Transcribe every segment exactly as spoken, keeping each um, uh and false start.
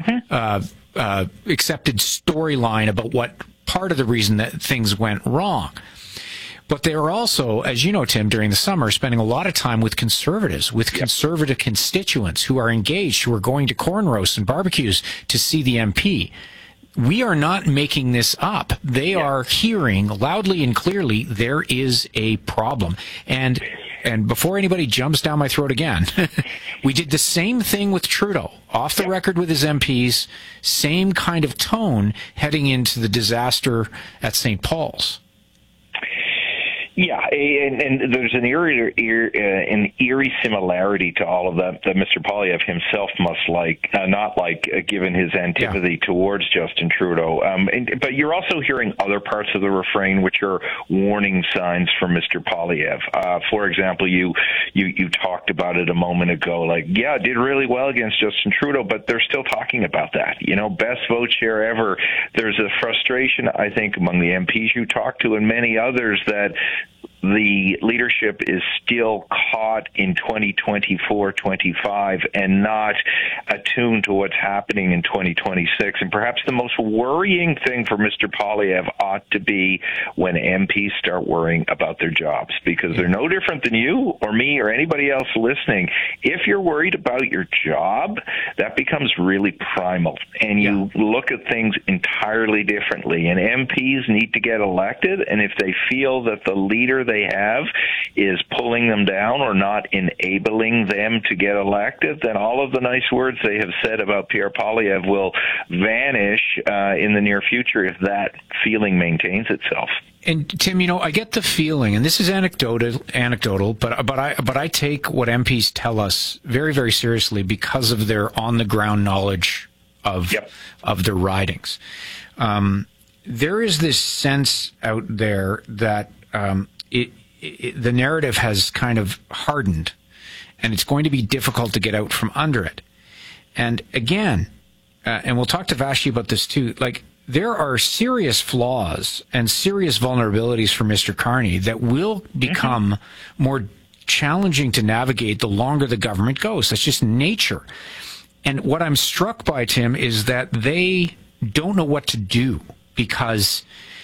mm-hmm. uh, uh, accepted storyline about what part of the reason that things went wrong. But they were also, as you know, Tim, during the summer, spending a lot of time with conservatives, with yep. conservative constituents who are engaged, who are going to corn roasts and barbecues to see the M P. We are not making this up. They yep. are hearing loudly and clearly there is a problem. And and before anybody jumps down my throat again, we did the same thing with Trudeau, off the yep. record with his M Ps, same kind of tone heading into the disaster at Saint Paul's. Yeah, and, and there's an eerie, eerie, uh, an eerie similarity to all of that that Mister Poilievre himself must like, uh, not like, uh, given his antipathy yeah. towards Justin Trudeau. Um, and, but you're also hearing other parts of the refrain which are warning signs for Mister Poilievre. Uh, for example, you, you you talked about it a moment ago, like, yeah, did really well against Justin Trudeau, but they're still talking about that. You know, best vote share ever. There's a frustration, I think, among the M Ps you talk to and many others that the leadership is still caught in twenty twenty-four twenty-five and not attuned to what's happening in twenty twenty-six. And perhaps the most worrying thing for Mister Poilievre ought to be when M Ps start worrying about their jobs, because they're no different than you or me or anybody else listening. If you're worried about your job, that becomes really primal, and you yeah. look at things entirely differently. And M Ps need to get elected, and if they feel that the leader they have is pulling them down or not enabling them to get elected, then all of the nice words they have said about Pierre Poilievre will vanish uh, in the near future if that feeling maintains itself. And Tim, you know, I get the feeling, and this is anecdotal, anecdotal, but but I but I take what M Ps tell us very, very seriously because of their on the ground knowledge of yep. of their ridings. Um, there is this sense out there that um, It, it, the narrative has kind of hardened, and it's going to be difficult to get out from under it. And again, uh, and we'll talk to Vashti about this too, like, there are serious flaws and serious vulnerabilities for Mister Carney that will become mm-hmm. more challenging to navigate the longer the government goes. That's just nature. And what I'm struck by, Tim, is that they don't know what to do because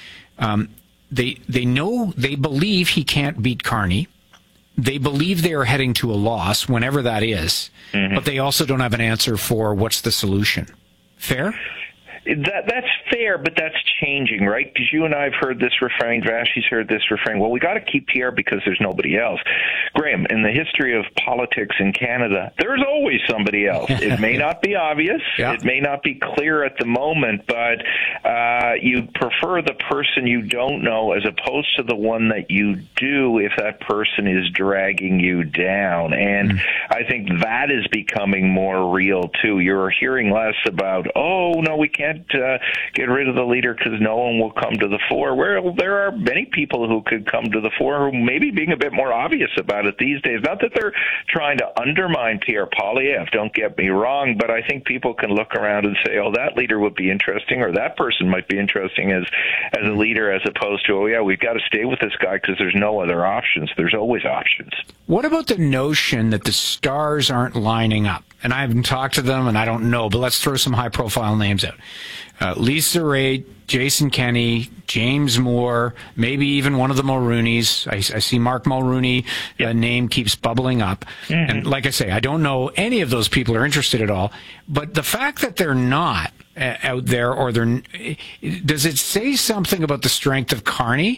um, They they know, they believe he can't beat Carney. They believe they are heading to a loss, whenever that is. Mm-hmm. But they also don't have an answer for what's the solution. Fair? That that's fair, but that's changing, right? Because you and I have heard this refrain, Vashti's heard this refrain. Well, we got to keep Pierre because there's nobody else. Graham, in the history of politics in Canada, there's always somebody else. It may not be obvious, yeah. it may not be clear at the moment, but uh, you prefer the person you don't know as opposed to the one that you do if that person is dragging you down. And mm. I think that is becoming more real too. You're hearing less about, oh no, we can't Uh, get rid of the leader because no one will come to the fore. Well, there are many people who could come to the fore who may be being a bit more obvious about it these days. Not that they're trying to undermine Pierre Poilievre, don't get me wrong, but I think people can look around and say, oh, that leader would be interesting, or that person might be interesting as, as a leader, as opposed to, oh, yeah, we've got to stay with this guy because there's no other options. There's always options. What about the notion that the stars aren't lining up? And I haven't talked to them, and I don't know, but let's throw some high-profile names out. Uh, Lisa Raitt, Jason Kenney, James Moore, maybe even one of the Mulrooney's. I, I see Mark Mulrooney, yep. uh, name keeps bubbling up. Mm-hmm. And like I say, I don't know any of those people are interested at all. But the fact that they're not uh, out there, or they're, does it say something about the strength of Carney?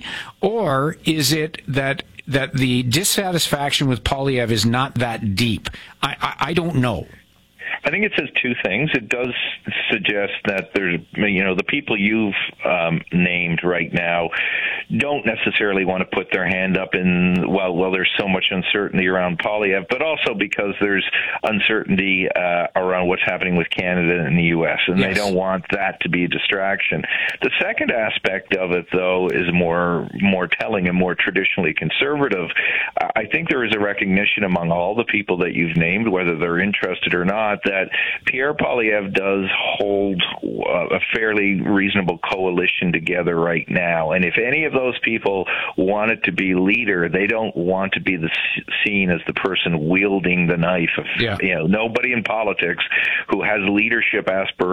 Or is it that that the dissatisfaction with Poilievre is not that deep? I, I, I don't know. I think it says two things. It does suggest that there's, you know, the people you've um, named right now don't necessarily want to put their hand up in, well, well, there's so much uncertainty around Poilievre, but also because there's uncertainty uh, around what's happening with Canada and the U S, and yes. they don't want that to be a distraction. The second aspect of it, though, is more more telling and more traditionally conservative. I think there is a recognition among all the people that you've named, whether they're interested or not, that Pierre Poilievre does hold a fairly reasonable coalition together right now. And if any of those people wanted to be leader, they don't want to be the, seen as the person wielding the knife. Of, yeah. You know, nobody in politics who has leadership aspirations